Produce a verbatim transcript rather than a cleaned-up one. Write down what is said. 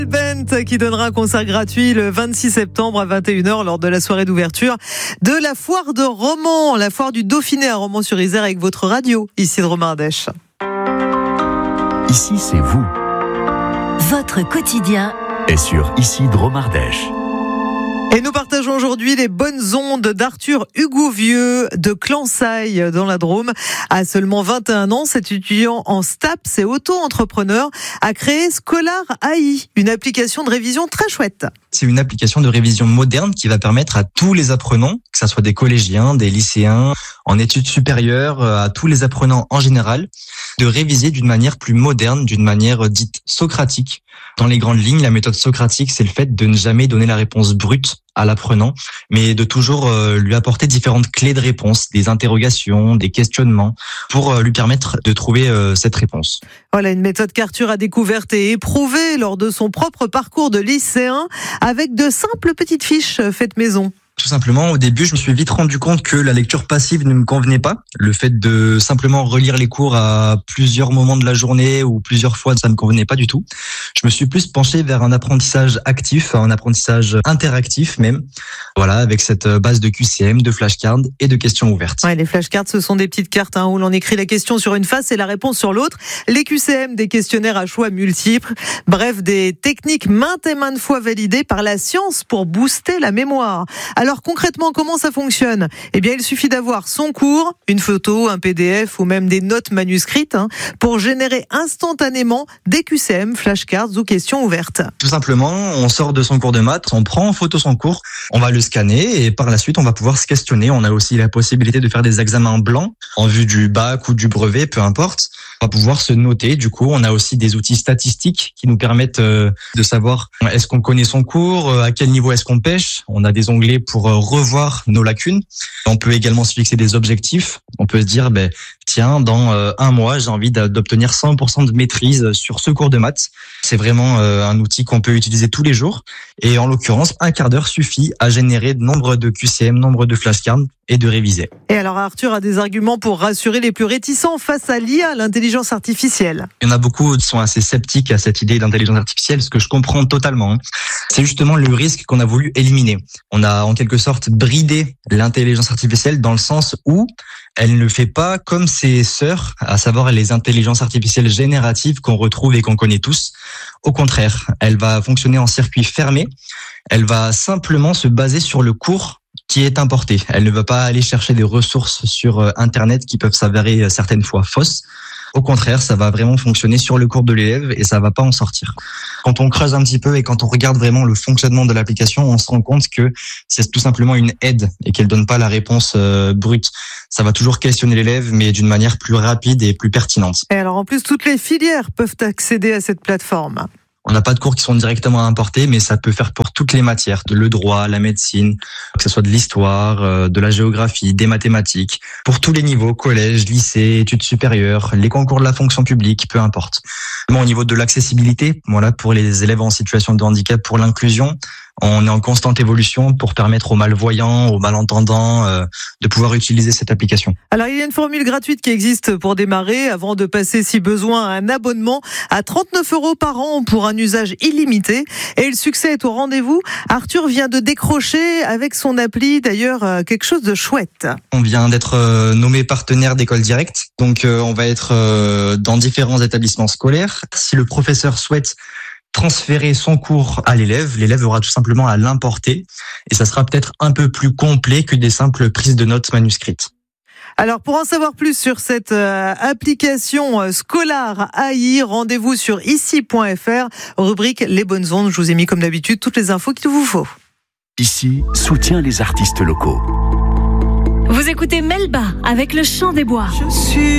Bent qui donnera un concert gratuit le vingt-six septembre à vingt et une heures lors de la soirée d'ouverture de la foire de Romans, la foire du Dauphiné à Romans-sur-Isère avec votre radio, ici de Romardèche. Ici, c'est vous. Votre quotidien Et sur Ici de Romardèche. Et nous partageons aujourd'hui les bonnes ondes d'Arthur Hugouvieux de Clansaille dans la Drôme. À seulement vingt et un ans, cet étudiant en STAPS et auto-entrepreneur a créé Scholar A I, une application de révision très chouette. C'est une application de révision moderne qui va permettre à tous les apprenants, que ce soit des collégiens, des lycéens, en études supérieures, à tous les apprenants en général, de réviser d'une manière plus moderne, d'une manière dite socratique. Dans les grandes lignes, la méthode socratique, c'est le fait de ne jamais donner la réponse brute à l'apprenant, mais de toujours euh, lui apporter différentes clés de réponse, des interrogations, des questionnements, pour euh, lui permettre de trouver euh, cette réponse. Voilà une méthode qu'Arthur a découverte et éprouvée lors de son propre parcours de lycéen, avec de simples petites fiches faites maison. Tout simplement, au début, je me suis vite rendu compte que la lecture passive ne me convenait pas. Le fait de simplement relire les cours à plusieurs moments de la journée ou plusieurs fois, ça ne me convenait pas du tout. Je me suis plus penché vers un apprentissage actif, un apprentissage interactif même. Voilà, avec cette base de Q C M, de flashcards et de questions ouvertes. Ouais, les flashcards, ce sont des petites cartes hein, où l'on écrit la question sur une face et la réponse sur l'autre. Les Q C M, des questionnaires à choix multiples. Bref, des techniques maintes et maintes fois validées par la science pour booster la mémoire. Alors concrètement, comment ça fonctionne ? Eh bien, il suffit d'avoir son cours, une photo, un P D F ou même des notes manuscrites hein, pour générer instantanément des Q C M, flashcards ou questions ouvertes. Tout simplement, on sort de son cours de maths, on prend en photo son cours, on va le scanner et par la suite, on va pouvoir se questionner. On a aussi la possibilité de faire des examens blancs en vue du bac ou du brevet, peu importe. On va pouvoir se noter. Du coup, on a aussi des outils statistiques qui nous permettent euh, de savoir est-ce qu'on connaît son cours, euh, à quel niveau est-ce qu'on pêche. On a des onglets pour euh, revoir nos lacunes. On peut également se fixer des objectifs. On peut se dire, ben, tiens, dans euh, un mois, j'ai envie d'obtenir cent pour cent de maîtrise sur ce cours de maths. C'est vraiment euh, un outil qu'on peut utiliser tous les jours. Et en l'occurrence, un quart d'heure suffit à générer nombre de Q C M, nombre de flashcards et de réviser. Et alors Arthur a des arguments pour rassurer les plus réticents face à l'I A, l'intelligence artificielle. Il y en a beaucoup qui sont assez sceptiques à cette idée d'intelligence artificielle, ce que je comprends totalement. C'est justement le risque qu'on a voulu éliminer. On a en quelque sorte bridé l'intelligence artificielle dans le sens où elle ne fait pas comme ses sœurs, à savoir les intelligences artificielles génératives qu'on retrouve et qu'on connaît tous. Au contraire, elle va fonctionner en circuit fermé. Elle va simplement se baser sur le cours qui est importé. Elle ne va pas aller chercher des ressources sur Internet qui peuvent s'avérer certaines fois fausses. Au contraire, ça va vraiment fonctionner sur le cours de l'élève et ça va pas en sortir. Quand on creuse un petit peu et quand on regarde vraiment le fonctionnement de l'application, on se rend compte que c'est tout simplement une aide et qu'elle donne pas la réponse euh, brute. Ça va toujours questionner l'élève, mais d'une manière plus rapide et plus pertinente. Et alors en plus, toutes les filières peuvent accéder à cette plateforme. On n'a pas de cours qui sont directement importés, mais ça peut faire pour toutes les matières, le droit, la médecine, que ce soit de l'histoire, de la géographie, des mathématiques, pour tous les niveaux, collège, lycée, études supérieures, les concours de la fonction publique, peu importe. Au niveau de l'accessibilité, voilà, pour les élèves en situation de handicap, pour l'inclusion, on est en constante évolution pour permettre aux malvoyants, aux malentendants euh, de pouvoir utiliser cette application. Alors il y a une formule gratuite qui existe pour démarrer avant de passer si besoin à un abonnement à trente-neuf euros par an pour un usage illimité. Et le succès est au rendez-vous. Arthur vient de décrocher avec son appli d'ailleurs quelque chose de chouette. On vient d'être euh, nommé partenaire d'École Directe. Donc euh, on va être euh, dans différents établissements scolaires. Si le professeur souhaite transférer son cours à l'élève, l'élève aura tout simplement à l'importer et ça sera peut-être un peu plus complet que des simples prises de notes manuscrites. Alors pour en savoir plus sur cette euh, application euh, Scholar A I, rendez-vous sur ici point f r, rubrique Les Bonnes Ondes. Je vous ai mis comme d'habitude toutes les infos qu'il vous faut. Ici, soutient les artistes locaux. Vous écoutez Melba avec le chant des bois. Je suis